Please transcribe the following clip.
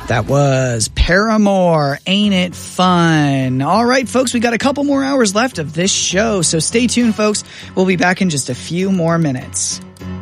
That was Paramore, Ain't It Fun? All right, folks, we got a couple more hours left of this show, so stay tuned, folks. We'll be back in just a few more minutes.